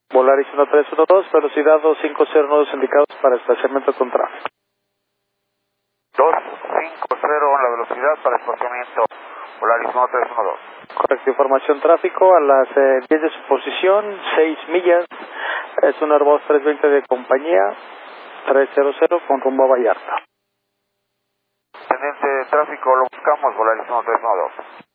Volaris 1312, velocidad 250 nodos indicados para estacionamiento con tráfico. 250 la velocidad para espaciamiento. Volaris 1312. Correcto, información tráfico a las 10 de su posición, 6 millas. Es un Airbus 320 de compañía, 300 con rumbo a Vallarta. Pendiente de tráfico, lo buscamos, Volaris 1312.